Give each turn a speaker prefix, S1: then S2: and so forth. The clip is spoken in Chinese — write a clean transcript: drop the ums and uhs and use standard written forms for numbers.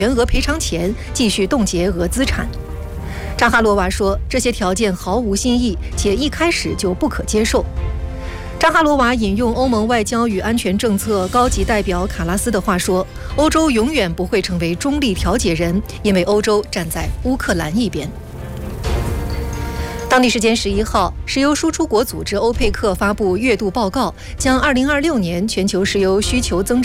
S1: 全额赔偿前继续冻结俄资产。扎哈罗娃说，这些条件毫无新意，且一开始就不可接受。扎哈罗娃引用欧盟外交与安全政策高级代表卡拉斯的话说，欧洲永远不会成为中立调解人，因为欧洲站在乌克兰一边。当地时间11号，石油输出国组织欧佩克发布月度报告，将2026年全球石油需求增长